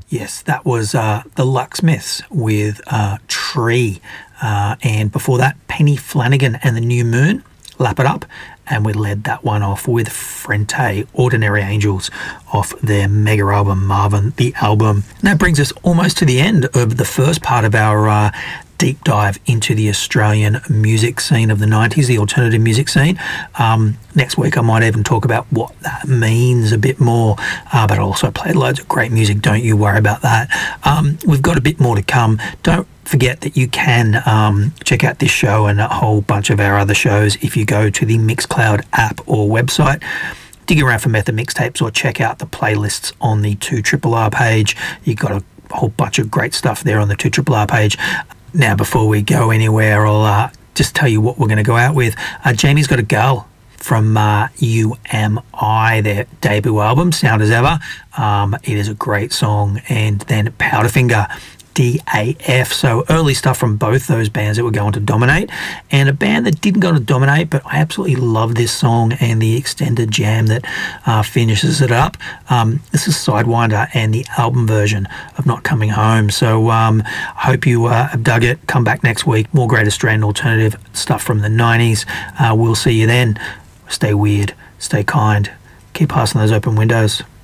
Yes, that was the Lucksmiths with Tree. And before that, Penny Flanagan and the New Moon, Lap It Up. And we led that one off with Frente, Ordinary Angels, off their mega album, Marvin the Album. And that brings us almost to the end of the first part of our deep dive into the Australian music scene of the 90s, the alternative music scene. Next week I might even talk about what that means a bit more, but I'll also play loads of great music, don't you worry about that. We've got a bit more to come. Don't forget that you can check out this show and a whole bunch of our other shows if you go to the Mixcloud app or website. Dig around for Method Mixtapes or check out the playlists on the 2RRR page. You've got a whole bunch of great stuff there on the 2RRR page. Now, before we go anywhere, I'll just tell you what we're going to go out with. Jamie's Got a Girl from UMI, their debut album, Sound As Ever. It is a great song. And then Powderfinger, DAF. So early stuff from both those bands that were going to dominate, and a band that didn't go to dominate, but I absolutely love this song and the extended jam that finishes it up. This is Sidewinder and the album version of Not Coming Home. So I hope you have dug it. Come back next week. More great Australian alternative stuff from the 90s. We'll see you then. Stay weird, stay kind, keep passing those open windows.